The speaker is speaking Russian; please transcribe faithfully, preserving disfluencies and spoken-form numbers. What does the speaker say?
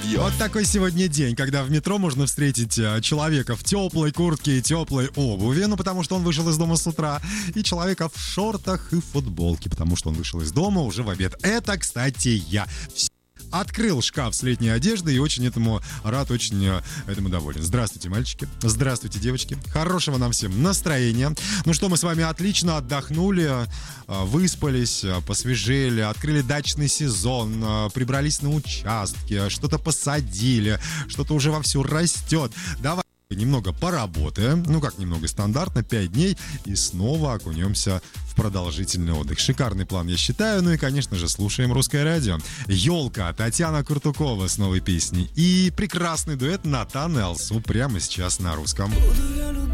Вот такой сегодня день, когда в метро можно встретить человека в теплой куртке и теплой обуви, ну потому что он вышел из дома с утра, и человека в шортах и футболке, потому что он вышел из дома уже в обед. Это, кстати, я. Открыл шкаф с летней одеждой и очень этому рад, очень этому доволен. Здравствуйте, мальчики. Здравствуйте, девочки. Хорошего нам всем настроения. Ну что, мы с вами отлично отдохнули, выспались, посвежели, открыли дачный сезон, прибрались на участке, что-то посадили, что-то уже вовсю растет. Давай немного поработаем, ну как немного, стандартно, пять дней, и снова окунемся в продолжительный отдых. Шикарный план, я считаю. Ну и, конечно же, слушаем русское радио. «Елка», Татьяна Куртукова с новой песней и прекрасный дуэт Натан и Алсу прямо сейчас на русском.